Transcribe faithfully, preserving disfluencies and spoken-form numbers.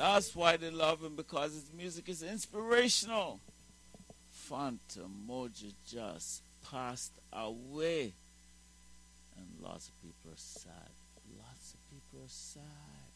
That's why they love him, because his music is inspirational. Phantom Mojo just passed away, and lots of people are sad. Lots of people are sad.